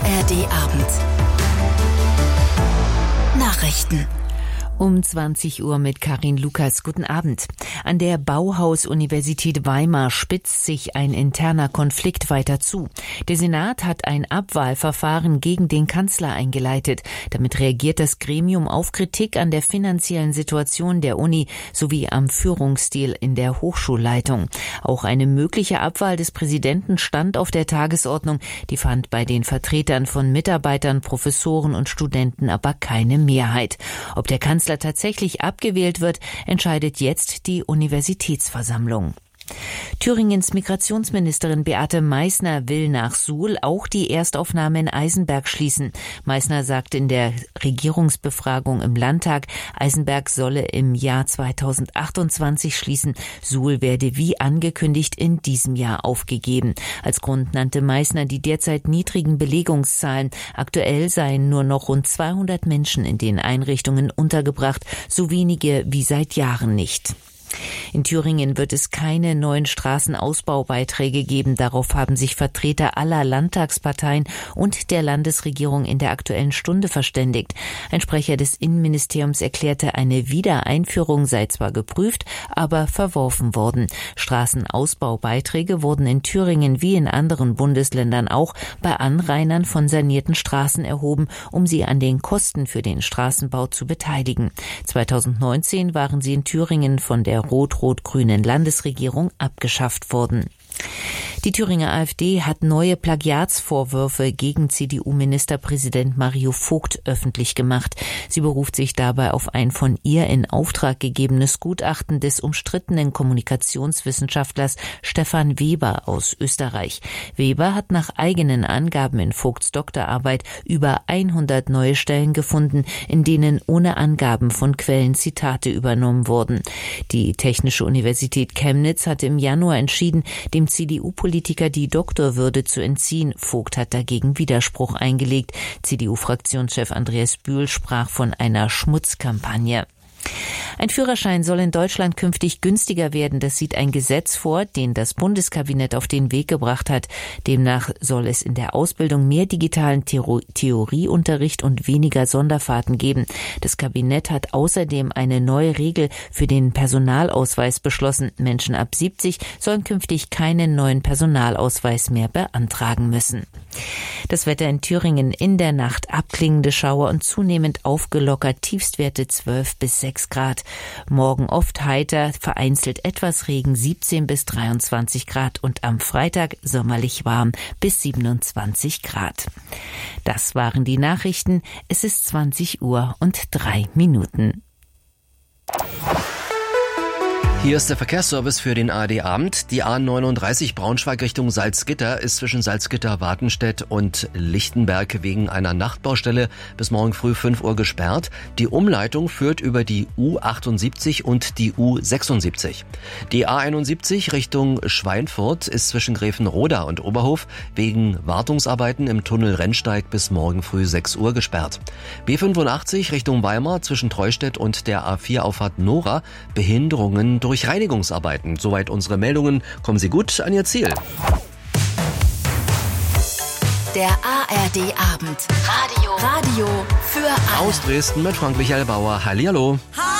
ARD-Abend. Nachrichten. Um 20 Uhr mit Karin Lukas. Guten Abend. An der Bauhaus-Universität Weimar spitzt sich ein interner Konflikt weiter zu. Der Senat hat ein Abwahlverfahren gegen den Kanzler eingeleitet. Damit reagiert das Gremium auf Kritik an der finanziellen Situation der Uni sowie am Führungsstil in der Hochschulleitung. Auch eine mögliche Abwahl des Präsidenten stand auf der Tagesordnung. Die fand bei den Vertretern von Mitarbeitern, Professoren und Studenten aber keine Mehrheit. Ob der Kanzler tatsächlich abgewählt wird, entscheidet jetzt die Universitätsversammlung. Thüringens Migrationsministerin Beate Meißner will nach Suhl auch die Erstaufnahme in Eisenberg schließen. Meißner sagt in der Regierungsbefragung im Landtag, Eisenberg solle im Jahr 2028 schließen. Suhl werde wie angekündigt in diesem Jahr aufgegeben. Als Grund nannte Meißner die derzeit niedrigen Belegungszahlen. Aktuell seien nur noch rund 200 Menschen in den Einrichtungen untergebracht, so wenige wie seit Jahren nicht. In Thüringen wird es keine neuen Straßenausbaubeiträge geben. Darauf haben sich Vertreter aller Landtagsparteien und der Landesregierung in der Aktuellen Stunde verständigt. Ein Sprecher des Innenministeriums erklärte, eine Wiedereinführung sei zwar geprüft, aber verworfen worden. Straßenausbaubeiträge wurden in Thüringen wie in anderen Bundesländern auch bei Anrainern von sanierten Straßen erhoben, um sie an den Kosten für den Straßenbau zu beteiligen. 2019 waren sie in Thüringen von der rot-rot-grünen Landesregierung abgeschafft worden. Die Thüringer AfD hat neue Plagiatsvorwürfe gegen CDU-Ministerpräsident Mario Vogt öffentlich gemacht. Sie beruft sich dabei auf ein von ihr in Auftrag gegebenes Gutachten des umstrittenen Kommunikationswissenschaftlers Stefan Weber aus Österreich. Weber hat nach eigenen Angaben in Vogts Doktorarbeit über 100 neue Stellen gefunden, in denen ohne Angaben von Quellen Zitate übernommen wurden. Die Technische Universität Chemnitz hatte im Januar entschieden, dem CDU-Politiker die Doktorwürde zu entziehen. Vogt hat dagegen Widerspruch eingelegt. CDU-Fraktionschef Andreas Bühl sprach von einer Schmutzkampagne. Ein Führerschein soll in Deutschland künftig günstiger werden. Das sieht ein Gesetz vor, den das Bundeskabinett auf den Weg gebracht hat. Demnach soll es in der Ausbildung mehr digitalen Theorieunterricht und weniger Sonderfahrten geben. Das Kabinett hat außerdem eine neue Regel für den Personalausweis beschlossen. Menschen ab 70 sollen künftig keinen neuen Personalausweis mehr beantragen müssen. Das Wetter in Thüringen: in der Nacht abklingende Schauer und zunehmend aufgelockert, Tiefstwerte 12 bis 6 Grad. Morgen oft heiter, vereinzelt etwas Regen, 17 bis 23 Grad und am Freitag sommerlich warm bis 27 Grad. Das waren die Nachrichten. Es ist 20 Uhr und 3 Minuten. Hier ist der Verkehrsservice für den ARD-Abend. Die A39 Braunschweig Richtung Salzgitter ist zwischen Salzgitter-Wartenstedt und Lichtenberg wegen einer Nachtbaustelle bis morgen früh 5 Uhr gesperrt. Die Umleitung führt über die U78 und die U76. Die A71 Richtung Schweinfurt ist zwischen Gräfenroda und Oberhof wegen Wartungsarbeiten im Tunnel Rennsteig bis morgen früh 6 Uhr gesperrt. B85 Richtung Weimar zwischen Treustedt und der A4-Auffahrt Nora, Behinderungen durch Reinigungsarbeiten. Soweit unsere Meldungen. Kommen Sie gut an Ihr Ziel. Der ARD-Abend. Radio für alle. Aus Dresden mit Frank-Michael Bauer. Hallihallo.